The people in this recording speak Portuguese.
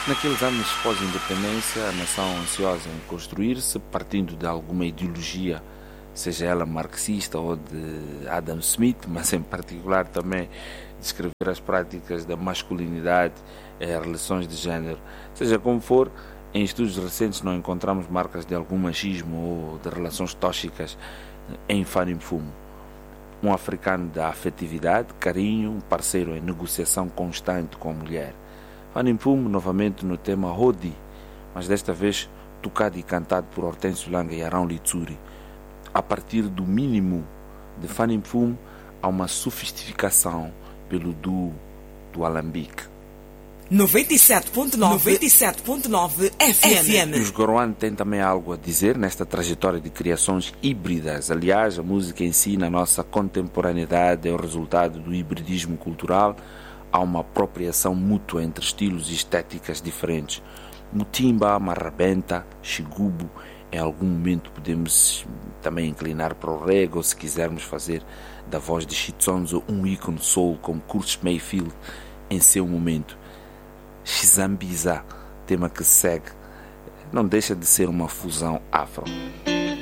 Naqueles anos pós-independência, a nação ansiosa em construir-se, partindo de alguma ideologia, seja ela marxista ou de Adam Smith, mas em particular também descrever as práticas da masculinidade e relações de género. Seja como for, em estudos recentes não encontramos marcas de algum machismo ou de relações tóxicas em Fanny Mfumo. Um africano da afetividade, carinho, um parceiro em negociação constante com a mulher. Fanny Mfumo novamente no tema Rodi, mas desta vez tocado e cantado por Hortêncio Langa e Arão Litsuri. A partir do mínimo de Fanny Mfumo há uma sofisticação pelo duo do alambique. 97.9 FM. Os Goroane têm também algo a dizer nesta trajetória de criações híbridas. Aliás, a música em si, na nossa contemporaneidade, é o resultado do hibridismo cultural. Há uma apropriação mútua entre estilos e estéticas diferentes. Mutimba, marrabenta, xigubo. Em algum momento podemos também inclinar para o reggae, ou se quisermos fazer da voz de Chitsonzo um ícone soul como Curtis Mayfield em seu momento. Xizambiza, tema que segue, não deixa de ser uma fusão afro.